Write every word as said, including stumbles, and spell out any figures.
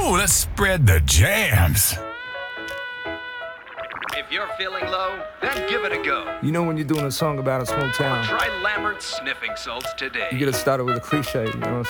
Ooh, let's spread the jams. If you're feeling low, then give it a go. You know when you're doing a song about a small town, Try Lambert's sniffing salts today. you gotta start it with a cliche, you know what I'm